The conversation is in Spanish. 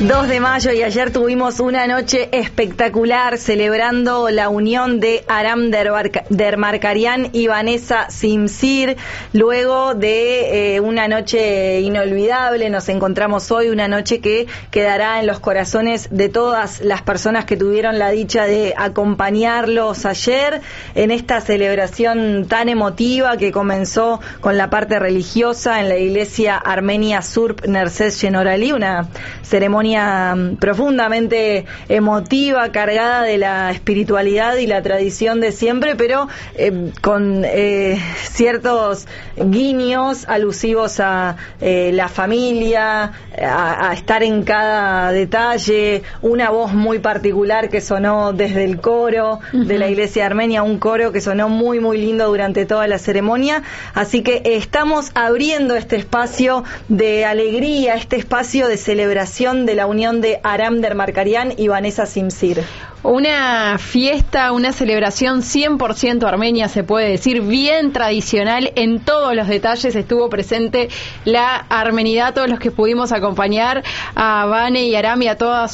2 de mayo y ayer tuvimos una noche espectacular celebrando la unión de Aram Dermarkarian y Vanessa Simsir. Luego de una noche inolvidable, nos encontramos hoy, una noche que quedará en los corazones de todas las personas que tuvieron la dicha de acompañarlos ayer en esta celebración tan emotiva que comenzó con la parte religiosa en la iglesia armenia Surp Nerses Shenorali, una ceremonia profundamente emotiva, cargada de la espiritualidad y la tradición de siempre, pero con ciertos guiños alusivos a la familia, a estar en cada detalle, una voz muy particular que sonó desde el coro de la iglesia armenia, un coro que sonó muy muy lindo durante toda la ceremonia. Así que estamos abriendo este espacio de alegría, este espacio de celebración de la unión de Aram Dermarkarian y Vanessa Simsir. Una fiesta, una celebración 100% armenia, se puede decir, bien tradicional. En todos los detalles estuvo presente la armenidad, todos los que pudimos acompañar a Vane y Aram y a todas